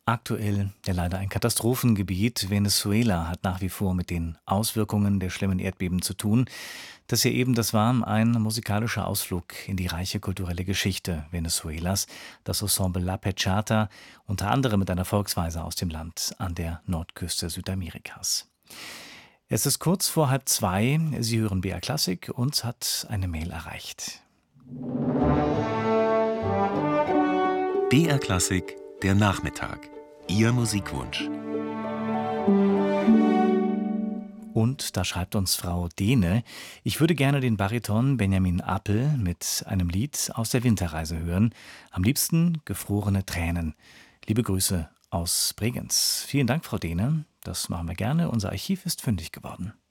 Aktuell ja leider ein Katastrophengebiet. Venezuela hat nach wie vor mit den Auswirkungen der schlimmen Erdbeben zu tun. Das hier eben, das war ein musikalischer Ausflug in die reiche kulturelle Geschichte Venezuelas. Das Ensemble La Pechata, unter anderem mit einer Volksweise aus dem Land an der Nordküste Südamerikas. Es ist kurz vor 1:30. Sie hören BR Klassik. Uns hat eine Mail erreicht. BR Klassik, der Nachmittag. Ihr Musikwunsch. Und da schreibt uns Frau Dehne: Ich würde gerne den Bariton Benjamin Appel mit einem Lied aus der Winterreise hören. Am liebsten Gefrorene Tränen. Liebe Grüße aus Bregenz. Vielen Dank, Frau Dehne. Das machen wir gerne. Unser Archiv ist fündig geworden.